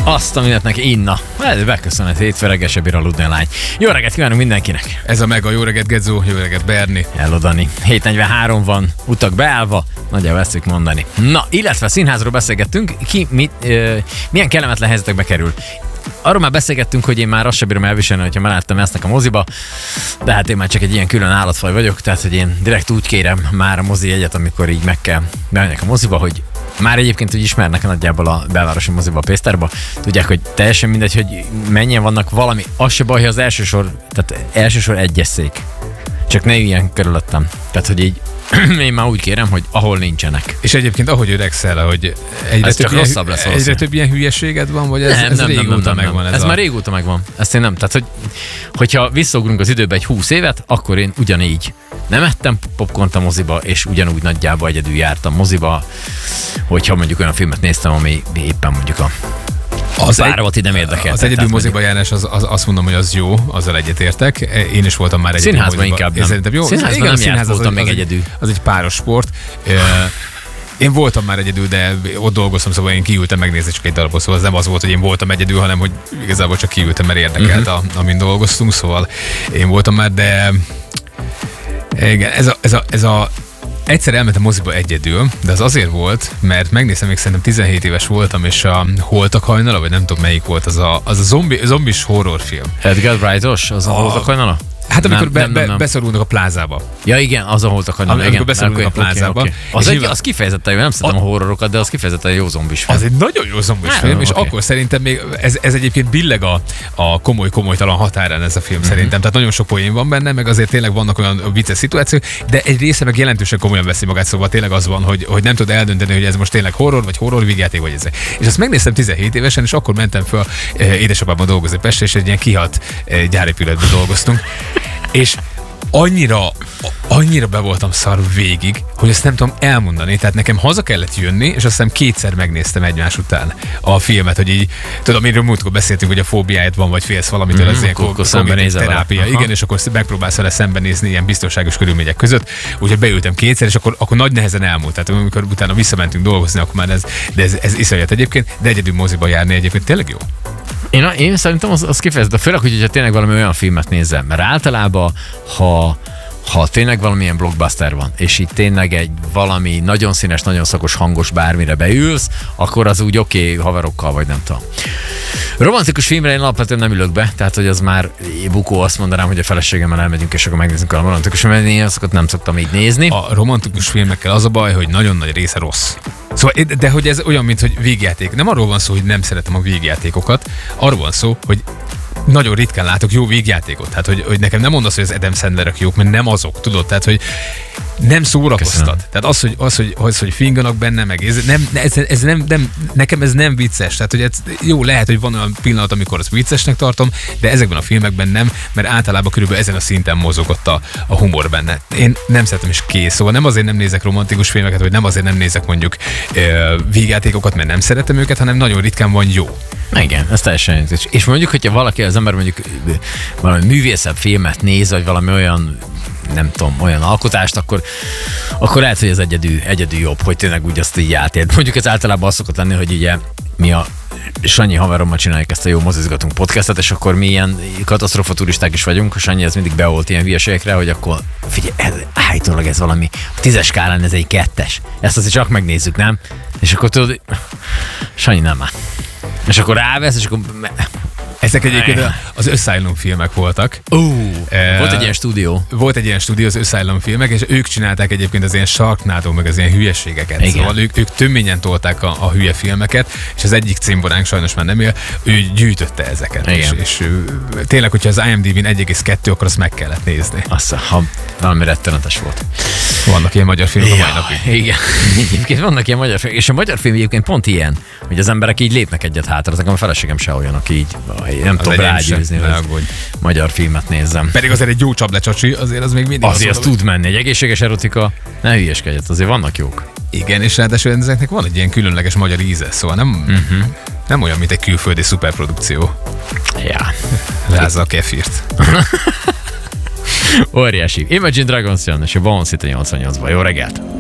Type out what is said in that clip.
Azt a mindentnek inna. Beköszönhet hétfő reggel se bír aludni a lány. Jó reggelt kívánunk mindenkinek. Ez a Mega, jó reggelt Gedzó, jó reggelt Berni. Hello Dani. 7:43 van, utak beállva, nagyjából veszük mondani. Na, illetve színházról beszélgettünk, milyen kellemetlen helyzetekbe kerül. Arról már beszélgettünk, hogy én már azt sem bírom elviselni, hogyha megláttam ezt a moziba, de hát én már csak egy ilyen külön állatfaj vagyok, tehát hogy én direkt úgy kérem már a mozi jegyet, amikor így meg kell bemenjek a moziba, hogy már egyébként úgy ismernek nagyjából a belvárosi moziba, a pénztárba. Tudják, hogy teljesen mindegy, hogy mennyien vannak valami, az se baj, hogy az első sor egyes szék. Csak ne üljen körülöttem. Tehát, hogy így én már úgy kérem, hogy ahol nincsenek. És egyébként ahogy öregszel, hogy egyre több ilyen hülyeséged van, vagy ez régóta megvan? Ez már régóta megvan. Ezt én nem. Tehát, hogyha visszaugrunk az időbe egy 20 évet, akkor én ugyanígy nem ettem popcornt a moziba, és ugyanúgy nagyjából egyedül jártam moziba, hogyha mondjuk olyan filmet néztem, ami éppen mondjuk az páramat nem érdekel. Az egyedül moziba járás, azt mondom, hogy az jó, azzal egyetértek. Én is voltam már egyedül moziba. Színházban inkább nem. Jó, színházban nem járt voltam még egyedül. Az egy páros sport. Én voltam már egyedül, de ott dolgoztam, szóval én kiültem megnézni csak egy darabot, szóval ez nem az volt, hogy én voltam egyedül, hanem hogy igazából csak kiültem, mert érdekelt, amin dolgoztunk, szóval én voltam már, de igen, ez a egyszer elmentem moziba egyedül, de az azért volt, mert megnéztem, még szerintem 17 éves voltam, és a Holtak hajnala, vagy nem tudom melyik volt, az a zombis horrorfilm. Edgar Wright-os, az a Holtak hajnala? Hát amikor beszorulnak a plázába. Ja igen, az a Holtak hajnala. Amikor beszorulnak a plázába. Okay. Az kifejezetten jó, nem szeretem a horrorokat, de az kifejezetten jó zombis film. Az egy nagyon jó zombis film, és akkor szerintem még ez egyébként billeg a komoly-komolytalan határán ez a film szerintem. Tehát nagyon sok poén van benne, meg azért tényleg vannak olyan vicces szituációk, de egy része meg jelentősen komolyan veszi magát, szóval tényleg az van, hogy nem tud eldönteni, hogy ez most tényleg horror, vagy horror vígjáték, vagy ez. És azt megnéztem 17 évesen, és akkor mentem föl édesapámmal dolgozni Pestre, és egy ilyen kihat gyárépületben dolgoztunk. És annyira be voltam szarva végig, hogy ezt nem tudom elmondani. Tehát nekem haza kellett jönni, és azt hiszem kétszer megnéztem egymás után a filmet, hogy így, tudom, amiről múltkor beszéltünk, hogy a fóbiáid van, vagy félsz valamitől, az ilyen kognitív terápia. Igen, és akkor megpróbálsz vele szembenézni ilyen biztonságos körülmények között. Úgyhogy beültem kétszer, és akkor nagy nehezen elmúlt. Tehát amikor utána visszamentünk dolgozni, akkor már ez iszonyat egyébként, de egyedül moziba járni egyébként tényleg jó. Én szerintem az kifejezetten, főleg, hogyha tényleg valami olyan filmet nézem, mert általában, ha tényleg valamilyen blockbuster van, és itt tényleg egy valami nagyon színes, nagyon szakos, hangos bármire beülsz, akkor az úgy oké, haverokkal, vagy nem tudom. Romantikus filmre én alapvetően nem ülök be, tehát hogy az már bukó, azt mondanám, hogy a feleségemmel elmegyünk, és akkor megnézzünk a romantikus filmet, én azokat nem szoktam így nézni. A romantikus filmekkel az a baj, hogy nagyon nagy része rossz. Szóval, de hogy ez olyan, mint hogy vígjáték. Nem arról van szó, hogy nem szeretem a vígjátékokat, arról van szó, hogy nagyon ritkán látok jó vígjátékot. Tehát, hogy nekem nem mondasz, hogy az Adam Sandlerek jók, mert nem azok, tudod? Tehát, hogy nem szórakoztat. Tehát hogy finganak benne, meg ez nem, nekem ez nem vicces. Tehát, hogy jó, lehet, hogy van olyan pillanat, amikor azt viccesnek tartom, de ezekben a filmekben nem, mert általában körülbelül ezen a szinten mozogott a humor benne. Én nem szeretem is kész. Szóval nem azért nem nézek romantikus filmeket, vagy nem azért nem nézek mondjuk vígjátékokat, mert nem szeretem őket, hanem nagyon ritkán van jó. Igen, ez teljesen. És mondjuk, hogyha valaki, az ember mondjuk valami művészebb filmet néz, vagy valami olyan, nem tudom, olyan alkotást, akkor lehet, hogy ez egyedül jobb, hogy tényleg úgy azt így átélt. Mondjuk ez általában az szokott lenni, hogy ugye mi a Sanyi haverommal csináljuk ezt a Jó Mozizgatunk podcastet, és akkor mi ilyen katasztrófa turisták is vagyunk, Sanyi ez mindig beolt ilyen hülyeségekre, hogy akkor figyelj, állítólag ez valami, a 10-es skálán ez egy 2-es. Ezt azért csak megnézzük, nem? És akkor tudod, Sanyi nem már. És akkor rávesz, és akkor... Ezek egyébként az Asylum filmek voltak. Volt egy ilyen stúdió. Volt egy ilyen stúdió, az Asylum filmek, és ők csinálták egyébként az ilyen Sharknado, meg az ilyen hülyeségeket. Igen. Szóval ők töményen tolták a hülye filmeket, és az egyik címboránk sajnos már nem él, ő gyűjtötte ezeket. És tényleg, hogyha az IMDb-n 1,2, akkor azt meg kellett nézni. Ha valami rettenetes volt. Vannak ilyen magyar filmek a mai napig. Igen. Egyébként vannak ilyen magyar filmek, és a magyar film egyébként pont ilyen, hogy az emberek így lépnek egyet hátra, nekem a feleségem se olyan, aki így nem tudom rágyőzni, hogy magyar filmet nézzem. Pedig azért egy jó csaplecsacsi, azért az még mindig azért az tud menni, egy egészséges erotika, ne hülyeskedjet, azért vannak jók. Igen, és ráadásul ezeknek van egy ilyen különleges magyar íze, szóval nem olyan, mint egy külföldi szuperprodukció. Ja. Rázza a kefirt. Óriási. Imagine Dragons jön, és a Bones itt a 88-ban. Jó reggelt!